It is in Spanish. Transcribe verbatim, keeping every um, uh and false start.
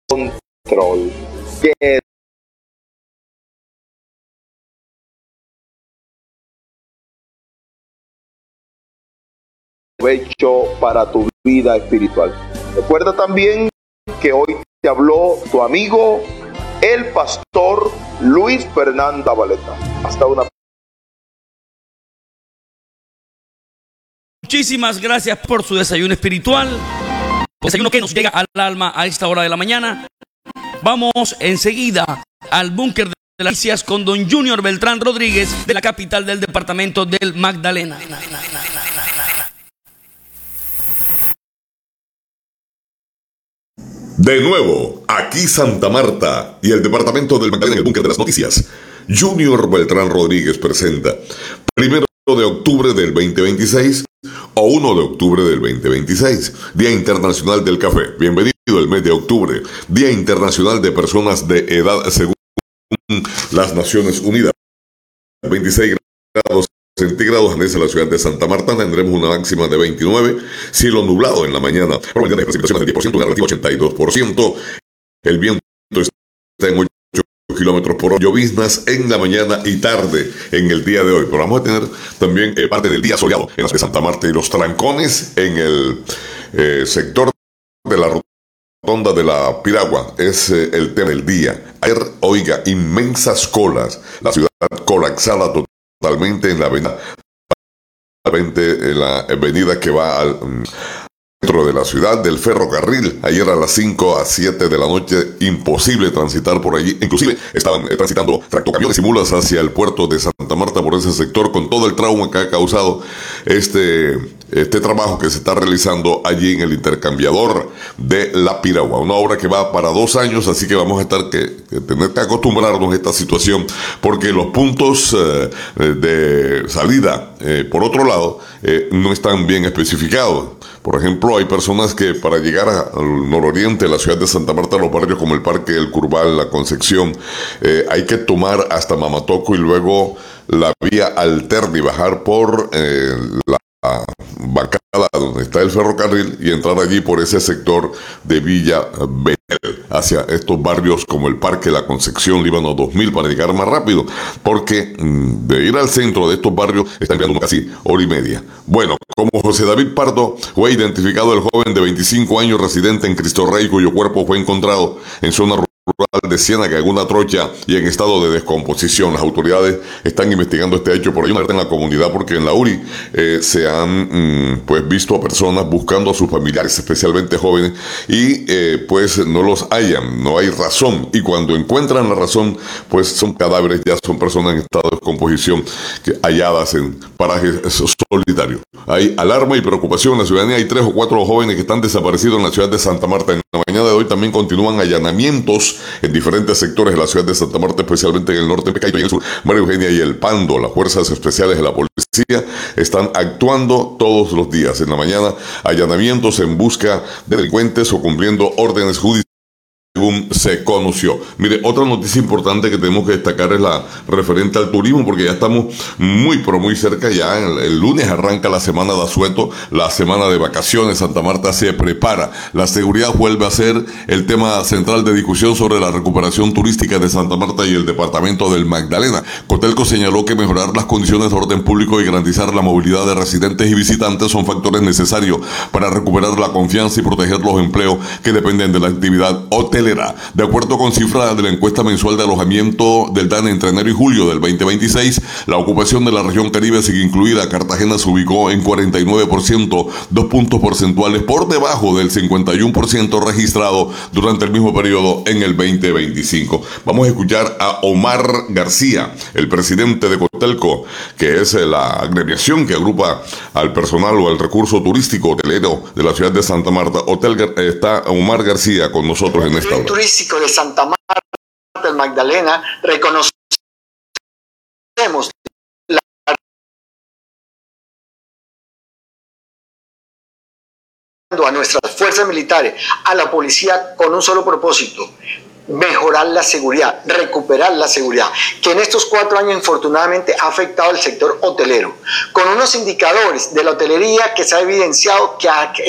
control. Que provecho para tu vida espiritual. Recuerda también que hoy te habló tu amigo, el pastor Luis Fernando Valeta. Hasta una. Muchísimas gracias por su desayuno espiritual. Desayuno que nos llega al alma a esta hora de la mañana. Vamos enseguida al búnker de las noticias con don Junior Beltrán Rodríguez de la capital del departamento del Magdalena. De nuevo, aquí Santa Marta y el departamento del Magdalena en el búnker de las noticias. Junior Beltrán Rodríguez presenta primero de octubre del veinte veintiséis o uno de octubre del veinte veintiséis, Día Internacional del Café. Bienvenido el mes de octubre, Día Internacional de Personas de Edad según las Naciones Unidas. veintiséis grados centígrados en la ciudad de Santa Marta. Tendremos una máxima de veintinueve, cielo nublado en la mañana, probabilidad de precipitaciones del diez por ciento, una relativa ochenta y dos por ciento. El viento está en ocho kilómetros por hora. Lloviznas en la mañana y tarde en el día de hoy. Pero vamos a tener también eh, parte del día soleado en la ciudad de Santa Marta y los trancones en el eh, sector de la rotonda de la Piragua. Es eh, el tema del día. Ayer, oiga, inmensas colas. La ciudad colapsada totalmente en la avenida, en la avenida que va al centro de la ciudad, del ferrocarril. Ayer a las cinco a siete de la noche, imposible transitar por allí. Inclusive estaban eh, transitando tractocamiones y mulas hacia el puerto de Santa Marta por ese sector, con todo el trauma que ha causado este, este trabajo que se está realizando allí en el intercambiador de la Piragua. Una obra que va para dos años, así que vamos a estar que, que tener que acostumbrarnos a esta situación, porque los puntos eh, de salida, eh, por otro lado, eh, no están bien especificados. Por ejemplo, hay personas que para llegar al nororiente de la ciudad de Santa Marta, los barrios como el Parque El Curval, La Concepción, eh, hay que tomar hasta Mamatoco y luego la vía alterna y bajar por eh, la bancada donde está el ferrocarril y entrar allí por ese sector de Villa Betel hacia estos barrios como el Parque La Concepción, Líbano dos mil, para llegar más rápido, porque mmm, de ir al centro de estos barrios están quedando casi hora y media. Bueno, como José David Pardo fue identificado el joven de veinticinco años residente en Cristo Rey, cuyo cuerpo fue encontrado en zona rural de Ciénaga en una trocha y en estado de descomposición. Las autoridades están investigando este hecho. Por ahí una alerta en la comunidad, porque en la U R I eh, se han mm, pues visto a personas buscando a sus familiares, especialmente jóvenes, y eh, pues no los hallan, no hay razón, y cuando encuentran la razón, pues son cadáveres, ya son personas en estado de descomposición que, halladas en parajes solitarios. Hay alarma y preocupación en la ciudadanía. Hay tres o cuatro jóvenes que están desaparecidos en la ciudad de Santa Marta. En la mañana de hoy también continúan allanamientos en diferentes sectores de la ciudad de Santa Marta, especialmente en el norte, Pecaito y en el sur, María Eugenia y El Pando. Las fuerzas especiales de la policía están actuando todos los días. En la mañana, allanamientos en busca de delincuentes o cumpliendo órdenes judiciales, según se conoció. Mire, otra noticia importante que tenemos que destacar es la referente al turismo, porque ya estamos muy, pero muy cerca. Ya el, el lunes arranca la semana de asueto, la semana de vacaciones. Santa Marta se prepara. La seguridad vuelve a ser el tema central de discusión sobre la recuperación turística de Santa Marta y el departamento del Magdalena. Cotelco señaló que mejorar las condiciones de orden público y garantizar la movilidad de residentes y visitantes son factores necesarios para recuperar la confianza y proteger los empleos que dependen de la actividad hotelera. De acuerdo con cifras de la encuesta mensual de alojamiento del D A N E entre enero y julio del veinte veintiséis, la ocupación de la región Caribe, sigue incluida Cartagena, se ubicó en cuarenta y nueve por ciento, dos puntos porcentuales por debajo del cincuenta y uno por ciento registrado durante el mismo periodo en el veinte veinticinco. Vamos a escuchar a Omar García, el presidente de Cotelco, que es la agremiación que agrupa al personal o al recurso turístico hotelero de la ciudad de Santa Marta. Hotel, está Omar García con nosotros en esta hora. Turístico de Santa Marta, el Magdalena, reconocemos la a nuestras fuerzas militares, a la policía, con un solo propósito: mejorar la seguridad, recuperar la seguridad, que en estos cuatro años infortunadamente ha afectado al sector hotelero, con unos indicadores de la hotelería que se ha evidenciado que ha